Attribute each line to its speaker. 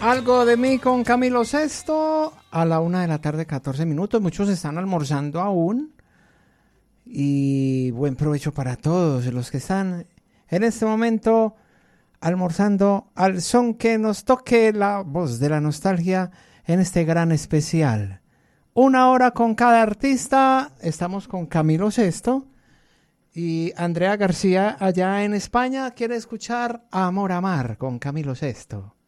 Speaker 1: Algo de mí con Camilo Sesto a la 1:14 PM. Muchos están almorzando aún. Y buen provecho para todos los que están en este momento almorzando al son que nos toque la voz de la nostalgia en este gran especial. 1 hora con cada artista. Estamos con Camilo Sesto y Andrea García allá en España quiere escuchar Amor a Mar con Camilo Sesto.